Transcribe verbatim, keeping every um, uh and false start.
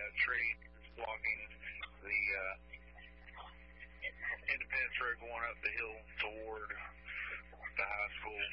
tree is blocking the uh, Independence Road going up the hill toward the high school.